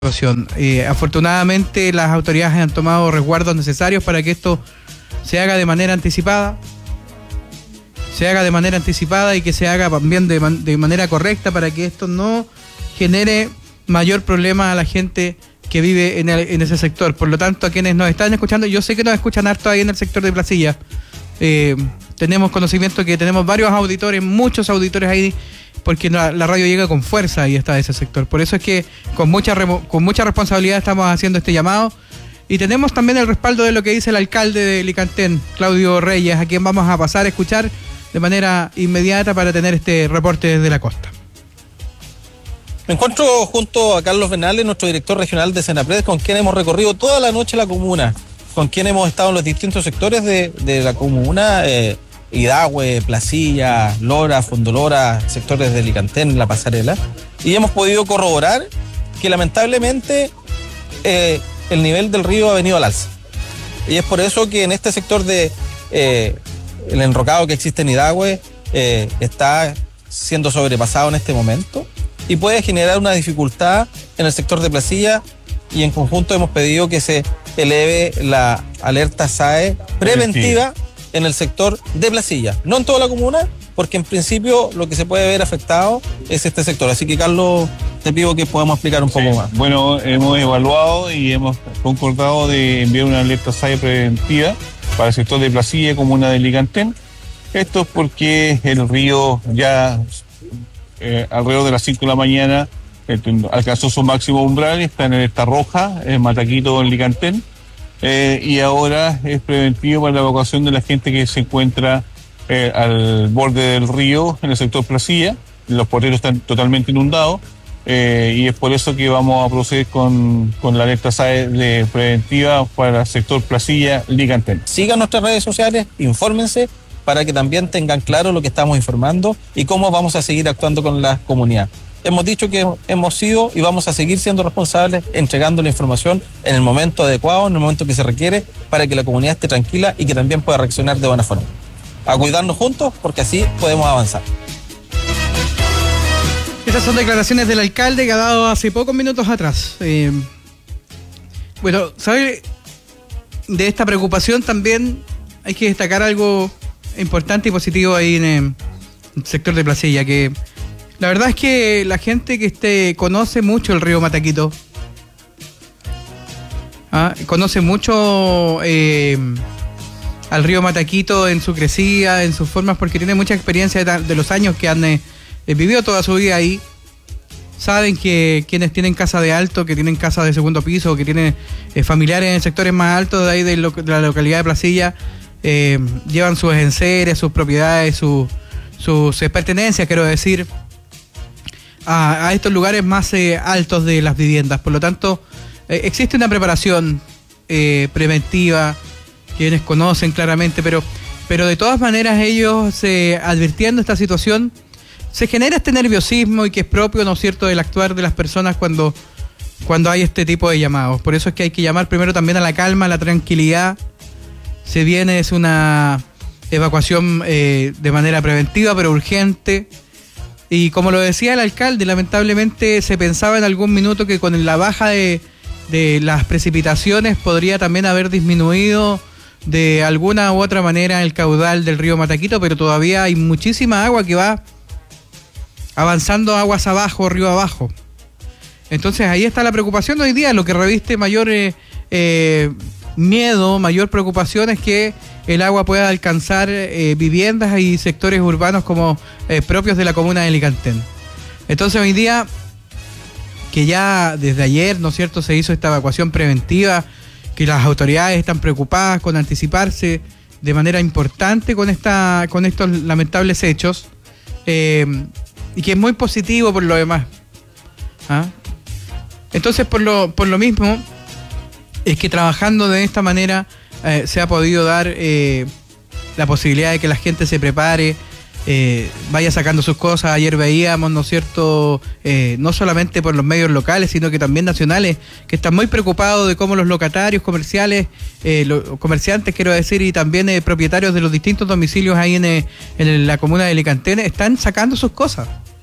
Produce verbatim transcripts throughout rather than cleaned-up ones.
Eh, afortunadamente las autoridades han tomado resguardos necesarios para que esto se haga de manera anticipada, se haga de manera anticipada y que se haga también de, man de manera correcta para que esto no genere mayor problema a la gente que vive en, el, en ese sector. Por lo tanto, a quienes nos están escuchando, yo sé que nos escuchan harto ahí en el sector de Placilla. Eh, tenemos conocimiento que tenemos varios auditores, muchos auditores ahí, porque la, la radio llega con fuerza y está ese sector. Por eso es que con mucha, con mucha responsabilidad estamos haciendo este llamado. Y tenemos también el respaldo de lo que dice el alcalde de Licantén, Claudio Reyes, a quien vamos a pasar a escuchar de manera inmediata para tener este reporte desde la costa. Me encuentro junto a Carlos Benales, nuestro director regional de Senapred, con quien hemos recorrido toda la noche la comuna, con quien hemos estado en los distintos sectores de, de la comuna, eh, Hidagüe, Placilla, Lora, Fondolora, sectores de Licantén, La Pasarela, y hemos podido corroborar que lamentablemente eh, el nivel del río ha venido al alza. Y es por eso que en este sector de eh, el enrocado que existe en Hidagüe eh, está siendo sobrepasado en este momento y puede generar una dificultad en el sector de Placilla, y en conjunto hemos pedido que se eleve la alerta S A E preventiva en el sector de Placilla, no en toda la comuna, porque en principio lo que se puede ver afectado es este sector. Así que, Carlos, te pido que podamos explicar un poco sí. más. Bueno, hemos evaluado y hemos concordado de enviar una alerta S A E preventiva para el sector de Placilla, comuna de Licantén. Esto es porque el río ya eh, alrededor de las cinco de la mañana eh, alcanzó su máximo umbral, está en alerta roja, en Mataquito, en Licantén. Eh, y ahora es preventivo para la evacuación de la gente que se encuentra eh, al borde del río en el sector Placilla. Los porteros están totalmente inundados eh, y es por eso que vamos a proceder con, con la alerta S A E de preventiva para el sector Placilla, Licantén. Sigan nuestras redes sociales, infórmense para que también tengan claro lo que estamos informando y cómo vamos a seguir actuando con la comunidad. Hemos dicho que hemos sido y vamos a seguir siendo responsables, entregando la información en el momento adecuado, en el momento que se requiere, para que la comunidad esté tranquila y que también pueda reaccionar de buena forma. A cuidarnos juntos, porque así podemos avanzar. Estas son declaraciones del alcalde que ha dado hace pocos minutos atrás. Eh, bueno, ¿sabe? De esta preocupación también hay que destacar algo importante y positivo ahí en el sector de Placilla, que la verdad es que la gente que este, conoce mucho el río Mataquito, ¿ah? conoce mucho eh, al río Mataquito en su crecida, en sus formas, porque tiene mucha experiencia de, de los años que han eh, vivido toda su vida ahí. Saben que quienes tienen casa de alto, que tienen casa de segundo piso, que tienen eh, familiares en sectores más altos de ahí de, lo, de la localidad de Placilla, eh, llevan sus enseres, sus propiedades, su, sus eh, pertenencias, quiero decir, A, a estos lugares más eh, altos de las viviendas. Por lo tanto, eh, existe una preparación eh, preventiva, quienes conocen claramente, pero, pero de todas maneras ellos, eh, advirtiendo esta situación, se genera este nerviosismo y que es propio, ¿no es cierto?, del actuar de las personas cuando, cuando hay este tipo de llamados. Por eso es que hay que llamar primero también a la calma, a la tranquilidad. Se viene, es una evacuación eh, de manera preventiva, pero urgente. Y como lo decía el alcalde, lamentablemente se pensaba en algún minuto que con la baja de, de las precipitaciones podría también haber disminuido de alguna u otra manera el caudal del río Mataquito, pero todavía hay muchísima agua que va avanzando aguas abajo, río abajo. Entonces ahí está la preocupación hoy día. Lo que reviste mayor eh, eh, miedo, mayor preocupación es que el agua pueda alcanzar eh, viviendas y sectores urbanos como eh, propios de la comuna de Licantén. Entonces hoy día, que ya desde ayer, ¿no es cierto?, se hizo esta evacuación preventiva, que las autoridades están preocupadas con anticiparse de manera importante con esta con estos lamentables hechos, eh, y que es muy positivo por lo demás. ¿Ah? Entonces, por lo, por lo mismo, es que trabajando de esta manera eh, se ha podido dar eh, la posibilidad de que la gente se prepare, eh, vaya sacando sus cosas. Ayer veíamos, ¿no es cierto?, eh, no solamente por los medios locales, sino que también nacionales, que están muy preocupados de cómo los locatarios comerciales, eh, los comerciantes, quiero decir, y también eh, propietarios de los distintos domicilios ahí en, eh, en la comuna de Licantén están sacando sus cosas.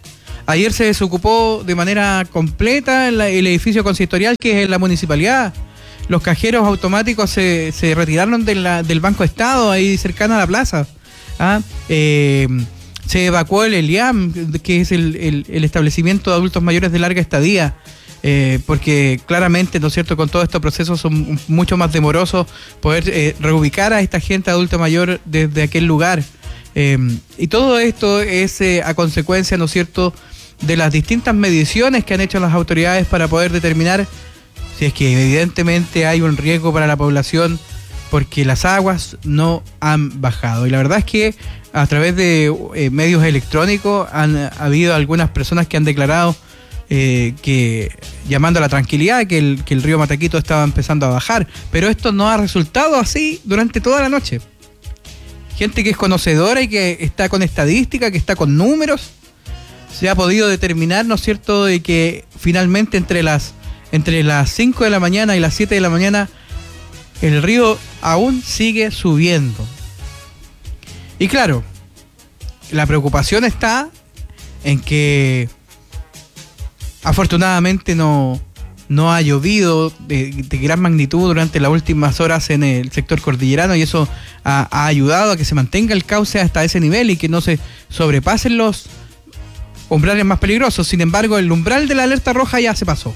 Ayer se desocupó de manera completa el, el edificio consistorial, que es la municipalidad. Los cajeros automáticos se, se retiraron de la, del Banco Estado, ahí cercano a la plaza. ¿Ah? Eh, se evacuó el ELIAM, que es el, el, el establecimiento de adultos mayores de larga estadía, eh, porque claramente, ¿no es cierto?, con todos estos procesos son mucho más demorosos poder eh, reubicar a esta gente adulta mayor desde aquel lugar. Eh, y todo esto es eh, a consecuencia, ¿no es cierto?, de las distintas mediciones que han hecho las autoridades para poder determinar si es que evidentemente hay un riesgo para la población, porque las aguas no han bajado. Y la verdad es que a través de eh, medios electrónicos han ha habido algunas personas que han declarado eh, que, llamando a la tranquilidad, que el, que el río Mataquito estaba empezando a bajar, pero esto no ha resultado así durante toda la noche. Gente que es conocedora y que está con estadística, que está con números, se ha podido determinar, ¿no es cierto?, de que finalmente entre las entre las cinco de la mañana y las siete de la mañana el río aún sigue subiendo. Y claro, la preocupación está en que afortunadamente no, no ha llovido de, de gran magnitud durante las últimas horas en el sector cordillerano, y eso ha, ha ayudado a que se mantenga el cauce hasta ese nivel y que no se sobrepasen los umbrales más peligrosos. Sin embargo, el umbral de la alerta roja ya se pasó.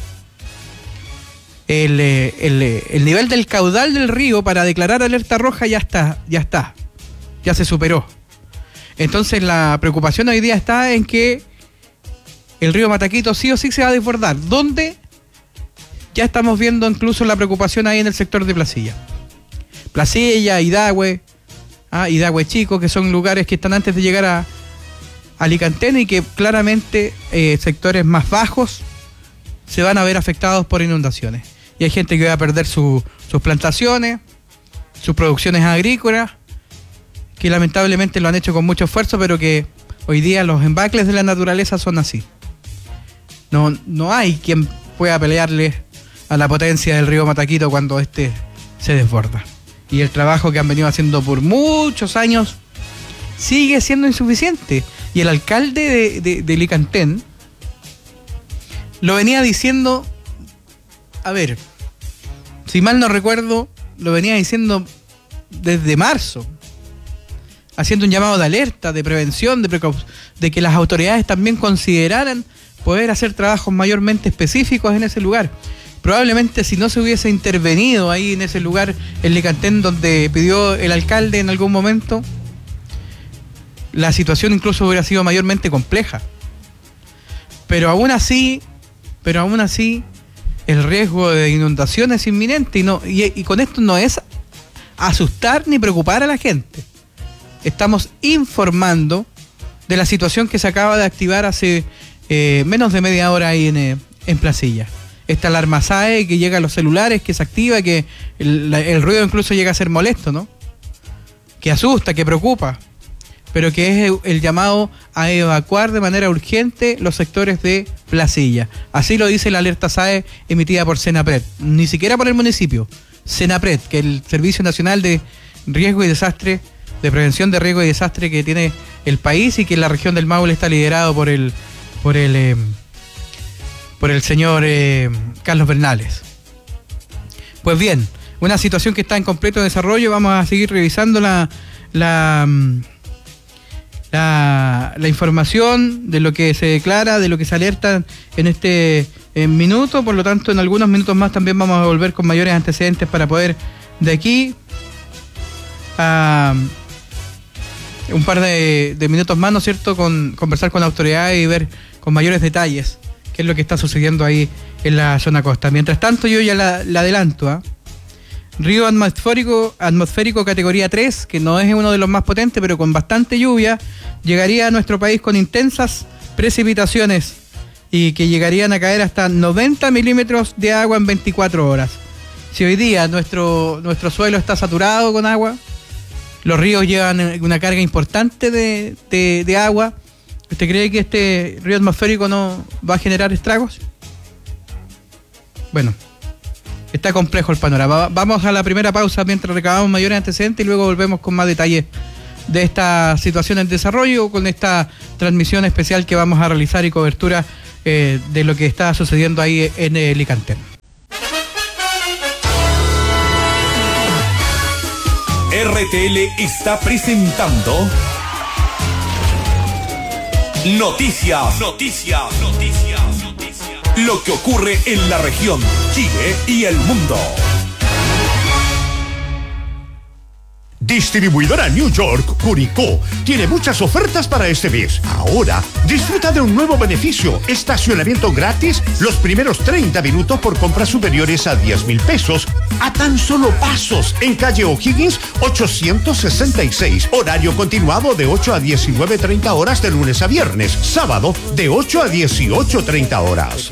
El, el, el nivel del caudal del río para declarar alerta roja ya está, ya está, ya se superó. Entonces la preocupación hoy día está en que el río Mataquito sí o sí se va a desbordar. ¿Dónde? Ya estamos viendo incluso la preocupación ahí en el sector de Placilla. Placilla, Idagüe, ah, Idagüe Chico, que son lugares que están antes de llegar a Alicantén y que claramente eh, sectores más bajos se van a ver afectados por inundaciones. Y hay gente que va a perder su, sus plantaciones, sus producciones agrícolas, que lamentablemente lo han hecho con mucho esfuerzo, pero que hoy día los embacles de la naturaleza son así. No, no hay quien pueda pelearle a la potencia del río Mataquito cuando este se desborda. Y el trabajo que han venido haciendo por muchos años sigue siendo insuficiente. Y el alcalde de, de, de Licantén lo venía diciendo, a ver, si mal no recuerdo, lo venía diciendo desde marzo, haciendo un llamado de alerta, de prevención, de, precau- de que las autoridades también consideraran poder hacer trabajos mayormente específicos en ese lugar. Probablemente si no se hubiese intervenido ahí en ese lugar, en Licantén, donde pidió el alcalde en algún momento, la situación incluso hubiera sido mayormente compleja. Pero aún así, pero aún así, el riesgo de inundación es inminente y, no, y, y con esto no es asustar ni preocupar a la gente. Estamos informando de la situación que se acaba de activar hace eh, menos de media hora ahí en, eh, en Placilla. Esta alarma S A E que llega a los celulares, que se activa, que el, la, el ruido incluso llega a ser molesto, ¿no? Que asusta, que preocupa, pero que es el, el llamado a evacuar de manera urgente los sectores de Placilla. Así lo dice la alerta S A E emitida por Senapred, ni siquiera por el municipio. Senapred, que es el Servicio Nacional de Riesgo y Desastre, de Prevención de Riesgo y Desastre que tiene el país, y que en la región del Maule está liderado por el por el eh, por el señor eh, Carlos Bernales. Pues bien, una situación que está en completo desarrollo. Vamos a seguir revisando la la, la, la información de lo que se declara, de lo que se alerta en este en minuto. Por lo tanto, en algunos minutos más también vamos a volver con mayores antecedentes para poder de aquí a un par de, de minutos más, ¿no es cierto?, con conversar con la autoridad y ver con mayores detalles qué es lo que está sucediendo ahí en la zona costa. Mientras tanto, yo ya la, la adelanto, ¿eh? Río atmosférico, atmosférico categoría tres, que no es uno de los más potentes, pero con bastante lluvia, llegaría a nuestro país con intensas precipitaciones y que llegarían a caer hasta noventa milímetros de agua en veinticuatro horas. Si hoy día nuestro, nuestro suelo está saturado con agua, los ríos llevan una carga importante de, de, de agua, ¿usted cree que este río atmosférico no va a generar estragos? Bueno, está complejo el panorama. Vamos a la primera pausa mientras recabamos mayores antecedentes y luego volvemos con más detalles de esta situación en desarrollo, con esta transmisión especial que vamos a realizar y cobertura eh, de lo que está sucediendo ahí en eh, Licantén. R T L está presentando Noticias, Noticias, Noticias, Noticias. Lo que ocurre en la región, Chile y el mundo. Distribuidora New York, Curicó, tiene muchas ofertas para este mes. Ahora, disfruta de un nuevo beneficio, estacionamiento gratis los primeros treinta minutos por compras superiores a diez mil pesos, a tan solo pasos, en calle O'Higgins ochocientos sesenta y seis, horario continuado de ocho a diecinueve treinta horas de lunes a viernes, sábado de ocho a dieciocho treinta horas.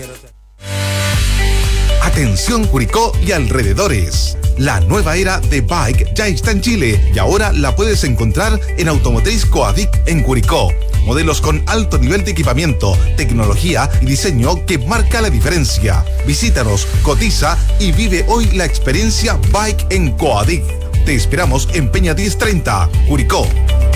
Atención Curicó y alrededores. La nueva era de Bike ya está en Chile y ahora la puedes encontrar en Automotriz Coadic en Curicó. Modelos con alto nivel de equipamiento, tecnología y diseño que marca la diferencia. Visítanos, cotiza y vive hoy la experiencia Bike en Coadic. Te esperamos en Peña diez treinta, Curicó.